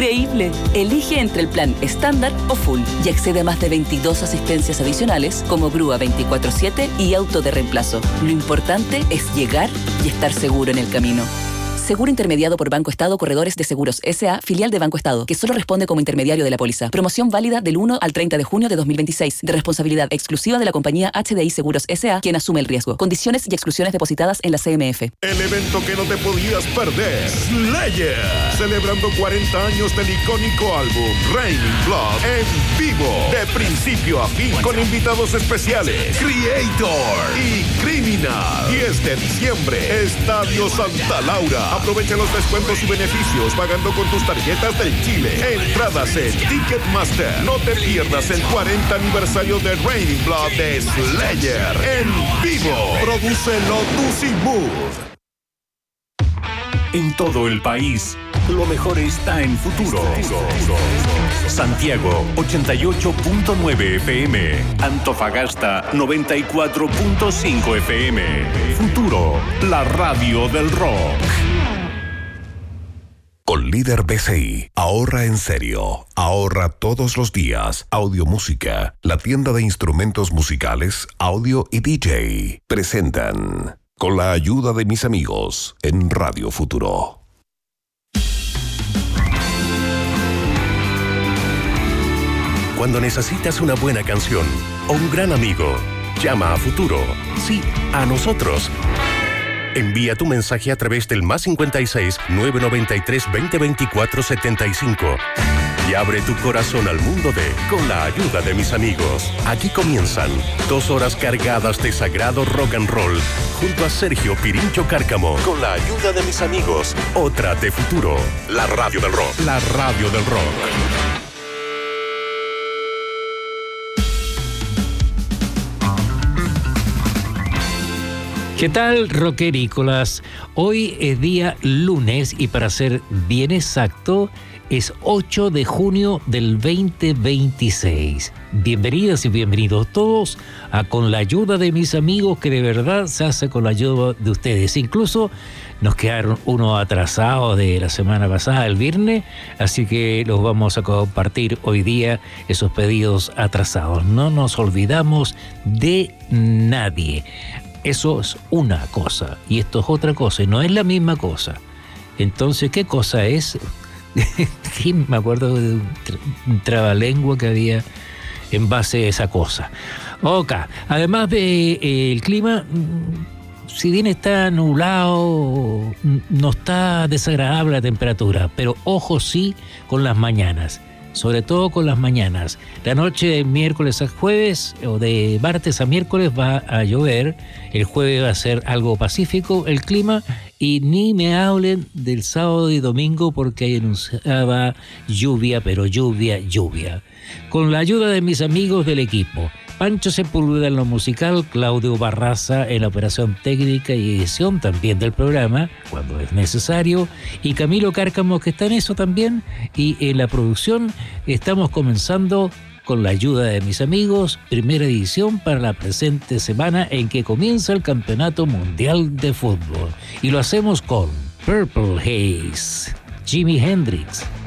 ¡Increíble! Elige entre el plan estándar o full y accede a más de 22 asistencias adicionales como grúa 24/7 y auto de reemplazo. Lo importante es llegar y estar seguro en el camino. Seguro intermediado por Banco Estado Corredores de Seguros S.A., filial de Banco Estado, que solo responde como intermediario de la póliza. Promoción válida del 1 al 30 de junio de 2026, de responsabilidad exclusiva de la compañía HDI Seguros S.A., quien asume el riesgo. Condiciones y exclusiones depositadas en la CMF. El evento que no te podías perder, Slayer, celebrando 40 años del icónico álbum Raining Blood en vivo, de principio a fin, con invitados especiales, Creator y Criminal. 10 de diciembre, Estadio Santa Laura. Aprovecha los descuentos y beneficios pagando con tus tarjetas del Chile. Entradas en Ticketmaster. No te pierdas el 40 aniversario de Raining Blood de Slayer en vivo. Produce Lotus y Mood. En todo el país, lo mejor está en Futuro. Santiago 88.9 FM, Antofagasta 94.5 FM. Futuro, la radio del rock. Con Líder BCI, ahorra en serio, ahorra todos los días. Audio Música, la tienda de instrumentos musicales, audio y DJ, presentan Con la ayuda de mis amigos en Radio Futuro. Cuando necesitas una buena canción o un gran amigo, llama a Futuro. Sí, a nosotros. Envía tu mensaje a través del +56 993 2024 75 y abre tu corazón al mundo de Con la ayuda de mis amigos. Aquí comienzan 2 horas cargadas de sagrado rock and roll junto a Sergio Pirincho Cárcamo. Con la ayuda de mis amigos, otra de Futuro, la radio del rock. La radio del rock. ¿Qué tal, rockerícolas? Hoy es día lunes y para ser bien exacto, es 8 de junio del 2026. Bienvenidas y bienvenidos todos a Con la ayuda de mis amigos, que de verdad se hace con la ayuda de ustedes. Incluso nos quedaron unos atrasados de la semana pasada, el viernes, así que los vamos a compartir hoy día, esos pedidos atrasados. No nos olvidamos de nadie. Eso es una cosa y esto es otra cosa y no es la misma cosa. Entonces, ¿qué cosa es? Sí, me acuerdo de un trabalengua que había en base a esa cosa. Ok, además de el clima, si bien está nublado, no está desagradable la temperatura, pero ojo sí con las mañanas. Sobre todo con las mañanas. La noche de miércoles a jueves o de martes a miércoles va a llover. El jueves va a ser algo pacífico el clima y ni me hablen del sábado y domingo porque anunciaba lluvia, pero lluvia. Con la ayuda de mis amigos del equipo. Pancho Sepúlveda en lo musical, Claudio Barraza en la operación técnica y edición también del programa, cuando es necesario, y Camilo Cárcamo, que está en eso también, y en la producción estamos comenzando con la ayuda de mis amigos, primera edición para la presente semana en que comienza el Campeonato Mundial de Fútbol. Y lo hacemos con Purple Haze, Jimi Hendrix,